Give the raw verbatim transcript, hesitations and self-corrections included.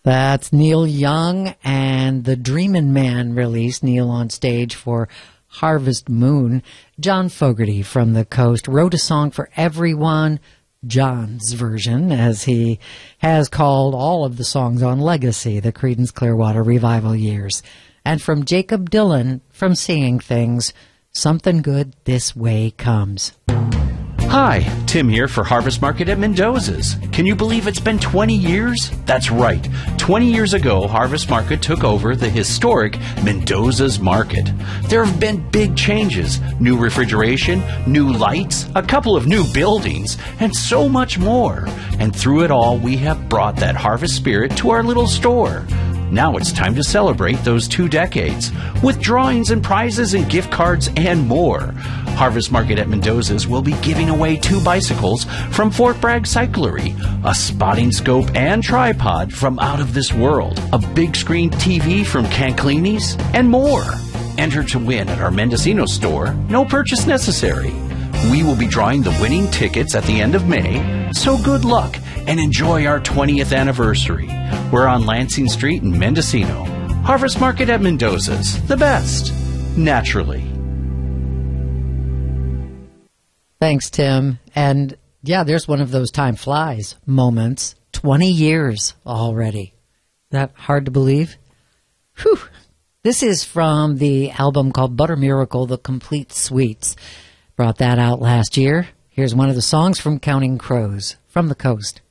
That's Neil Young and the Dreamin' Man release. Neil on stage for Harvest Moon. John Fogerty from the Coast wrote a song for everyone, John's version, as he has called all of the songs on Legacy, the Creedence Clearwater Revival years. And from Jacob Dylan from Seeing Things, Something Good This Way Comes. Hi, Tim here for Harvest Market at Mendoza's. Can you believe it's been twenty years? That's right. twenty years ago, Harvest Market took over the historic Mendoza's Market. There have been big changes. New refrigeration, new lights, a couple of new buildings, and so much more. And through it all, we have brought that harvest spirit to our little store. Now it's time to celebrate those two decades with drawings and prizes and gift cards and more. Harvest Market at Mendoza's will be giving away two bicycles from Fort Bragg Cyclery, a spotting scope and tripod from Out of This World, a big screen T V from Canclini's, and more. Enter to win at our Mendocino store, no purchase necessary. We will be drawing the winning tickets at the end of May, so good luck and enjoy our twentieth anniversary. We're on Lansing Street in Mendocino. Harvest Market at Mendoza's, the best, naturally. Thanks, Tim. And yeah, there's one of those time flies moments. twenty years already. That hard to believe? Whew. This is from the album called Butter Miracle, The Complete Suites. Brought that out last year. Here's one of the songs from Counting Crows, from the Coast.